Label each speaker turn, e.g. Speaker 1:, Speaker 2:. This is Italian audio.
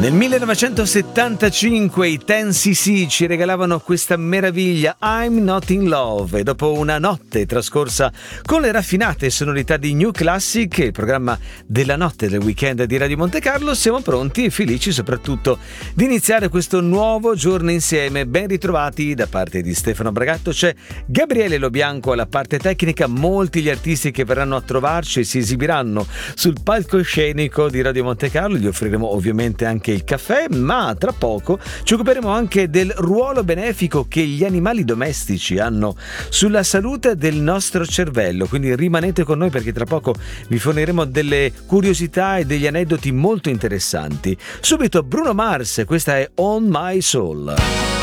Speaker 1: Nel 1975 i 10cc ci regalavano questa meraviglia I'm Not in Love e dopo una notte trascorsa con le raffinate sonorità di New Classic, il programma della notte del weekend di Radio Monte Carlo, siamo pronti e felici soprattutto di iniziare questo nuovo giorno insieme. Ben ritrovati da parte di Stefano Bragatto, c'è Gabriele Lobianco alla parte tecnica, molti gli artisti che verranno a trovarci e si esibiranno sul palcoscenico di Radio Monte Carlo, gli offriremo ovviamente anche il caffè, ma tra poco ci occuperemo anche del ruolo benefico che gli animali domestici hanno sulla salute del nostro cervello, quindi rimanete con noi perché tra poco vi forniremo delle curiosità e degli aneddoti molto interessanti. Subito Bruno Mars, questa è On My Soul.